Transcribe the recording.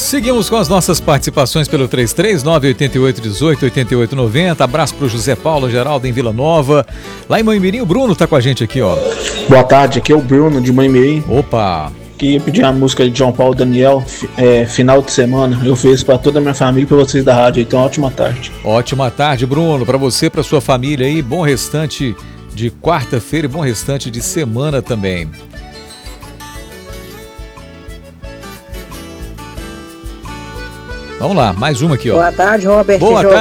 Seguimos com as nossas participações pelo 33988188890. Abraço pro José Paulo Geraldo em Vila Nova. Lá em Moimirim, o Bruno tá com a gente aqui, ó. Boa tarde, aqui é o Bruno de Moimirim. Opa! Queria pedir a música de João Paulo Daniel, final de semana. Eu fiz para toda a minha família e para vocês da rádio. Então, ótima tarde. Ótima tarde, Bruno. Para você, para sua família aí. Bom restante de quarta-feira e bom restante de semana também. Vamos lá, mais uma aqui, ó. Boa tarde, Robert. Boa tarde.